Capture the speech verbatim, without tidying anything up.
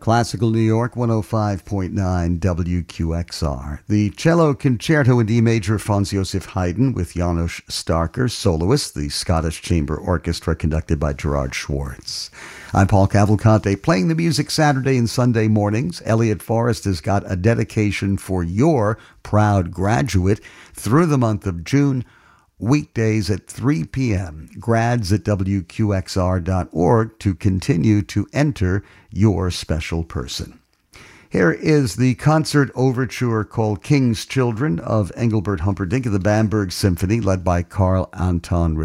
Classical New York, one oh five point nine W Q X R. The Cello Concerto in D Major, Franz Joseph Haydn, with Janos Starker, soloist, the Scottish Chamber Orchestra, conducted by Gerard Schwartz. I'm Paul Cavalcante, playing the music Saturday and Sunday mornings. Elliot Forrest has got a dedication for your proud graduate through the month of June, weekdays at three p.m. Grads at W Q X R dot org to continue to enter your special person. Here is the concert overture called King's Children of Engelbert Humperdinck of the Bamberg Symphony, led by Carl Anton